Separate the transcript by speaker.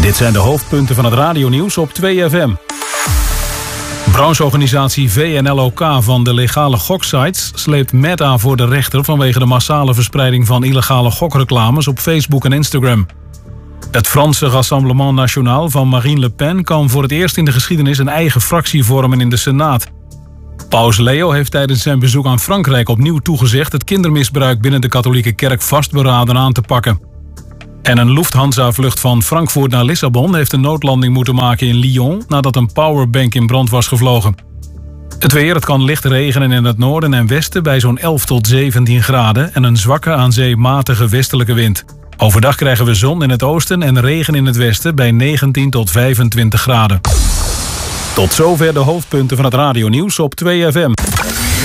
Speaker 1: Dit zijn de hoofdpunten van het radionieuws op 2FM. Brancheorganisatie VNLOK van de legale goksites sleept Meta voor de rechter vanwege de massale verspreiding van illegale gokreclames op Facebook en Instagram. Het Franse Rassemblement National van Marine Le Pen kan voor het eerst in de geschiedenis een eigen fractie vormen in de Senaat. Paus Leo heeft tijdens zijn bezoek aan Frankrijk opnieuw toegezegd het kindermisbruik binnen de katholieke kerk vastberaden aan te pakken. En een Lufthansa-vlucht van Frankfurt naar Lissabon heeft een noodlanding moeten maken in Lyon nadat een powerbank in brand was gevlogen. Het weer, het kan licht regenen in het noorden en westen bij zo'n 11 tot 17 graden en een zwakke aan zee matige westelijke wind. Overdag krijgen we zon in het oosten en regen in het westen bij 19 tot 25 graden. Tot zover de hoofdpunten van het radionieuws op 2FM.